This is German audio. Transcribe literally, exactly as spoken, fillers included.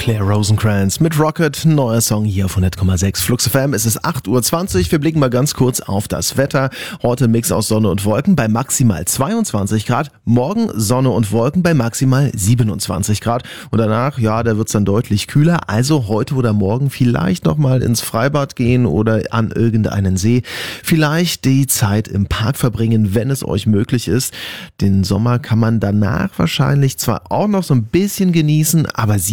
Claire Rosencrantz mit Rocket, ein neuer Song hier auf hundert Komma sechs Flux F M. Es ist acht Uhr zwanzig, wir blicken mal ganz kurz auf das Wetter. Heute Mix aus Sonne und Wolken bei maximal zweiundzwanzig Grad, morgen Sonne und Wolken bei maximal siebenundzwanzig Grad und danach, ja, da wird's dann deutlich kühler, also heute oder morgen vielleicht nochmal ins Freibad gehen oder an irgendeinen See, vielleicht die Zeit im Park verbringen, wenn es euch möglich ist. Den Sommer kann man danach wahrscheinlich zwar auch noch so ein bisschen genießen, aber